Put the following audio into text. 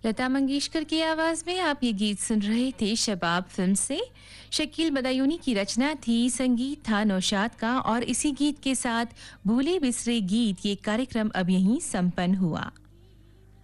लता मंगेशकर की आवाज में आप ये गीत सुन रहे थे शबाब फिल्म से। शकील बदायूनी की रचना थी, संगीत था नौशाद का। और इसी गीत के साथ भूले बिसरे गीत ये कार्यक्रम अब यहीं संपन्न हुआ।